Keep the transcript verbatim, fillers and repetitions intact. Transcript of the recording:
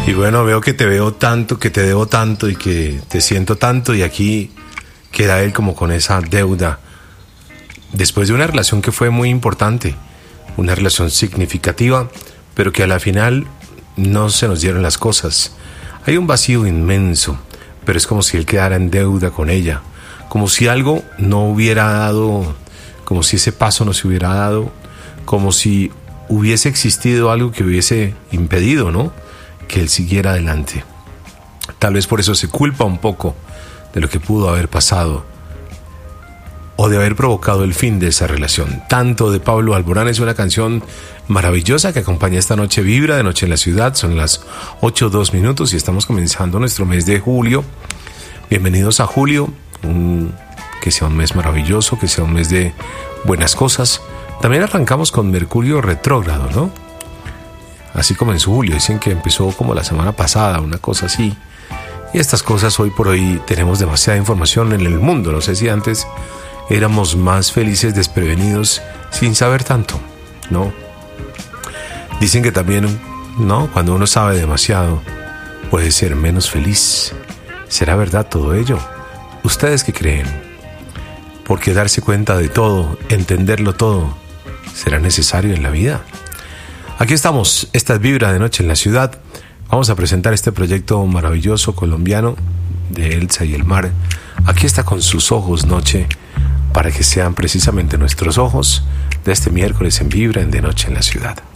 Y bueno, veo que te veo tanto, que te debo tanto y que te siento tanto, y aquí queda él como con esa deuda. Después de una relación que fue muy importante, una relación significativa, pero que a la final no se nos dieron las cosas. Hay un vacío inmenso, pero es como si él quedara en deuda con ella, como si algo no hubiera dado, como si ese paso no se hubiera dado, como si hubiese existido algo que hubiese impedido, ¿no?, que él siguiera adelante. Tal vez por eso se culpa un poco de lo que pudo haber pasado o de haber provocado el fin de esa relación. Tanto, de Pablo Alborán. Es una canción maravillosa que acompaña esta noche Vibra de Noche en la Ciudad. Son las ocho dos minutos y estamos comenzando nuestro mes de julio. Bienvenidos a julio, un, que sea un mes maravilloso, que sea un mes de buenas cosas. También arrancamos con Mercurio retrógrado, ¿no? Así comenzó julio. Dicen que empezó como la semana pasada, una cosa así. Y estas cosas, hoy por hoy tenemos demasiada información en el mundo. No sé si antes éramos más felices desprevenidos sin saber tanto, ¿no? Dicen que también, ¿no?, cuando uno sabe demasiado puede ser menos feliz. ¿Será verdad todo ello? ¿Ustedes qué creen? Porque darse cuenta de todo, entenderlo todo, ¿será necesario en la vida? Aquí estamos, esta es Vibra de Noche en la Ciudad. Vamos a presentar este proyecto maravilloso colombiano de Elsa y el Mar. Aquí está con sus ojos noche, para que sean precisamente nuestros ojos de este miércoles en Vibra en De Noche en la Ciudad.